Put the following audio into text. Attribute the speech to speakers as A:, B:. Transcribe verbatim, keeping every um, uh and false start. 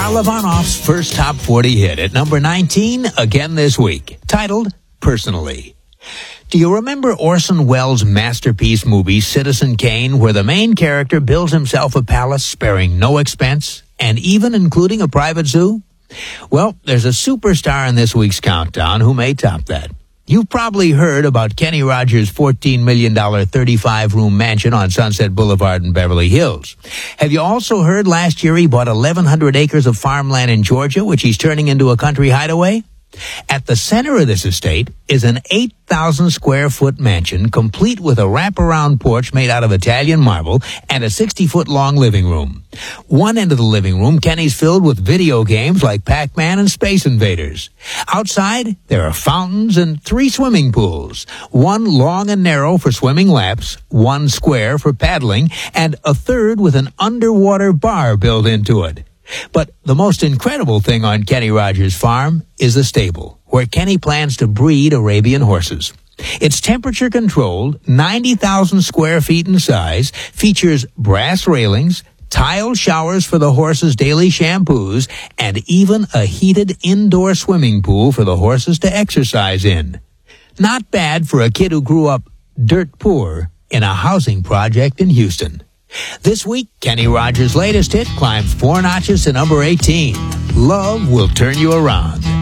A: Karl Ivanov's first top forty hit at number nineteen again this week, titled Personally. Do you remember Orson Welles' masterpiece movie Citizen Kane, where the main character builds himself a palace sparing no expense, and even including a private zoo? Well, there's a superstar in this week's countdown who may top that. You've probably heard about Kenny Rogers' fourteen million dollars thirty-five room mansion on Sunset Boulevard in Beverly Hills. Have you also heard last year he bought eleven hundred acres of farmland in Georgia, which he's turning into a country hideaway? At the center of this estate is an eight thousand square foot mansion, complete with a wraparound porch made out of Italian marble and a sixty foot long living room. One end of the living room, Kenny's filled with video games like Pac-Man and Space Invaders. Outside, there are fountains and three swimming pools, one long and narrow for swimming laps, one square for paddling, and a third with an underwater bar built into it. But the most incredible thing on Kenny Rogers' farm is the stable, where Kenny plans to breed Arabian horses. It's temperature-controlled, ninety thousand square feet in size, features brass railings, tile showers for the horses' daily shampoos, and even a heated indoor swimming pool for the horses to exercise in. Not bad for a kid who grew up dirt poor in a housing project in Houston. This week, Kenny Rogers' latest hit climbs four notches to number eighteen. Love Will Turn You Around.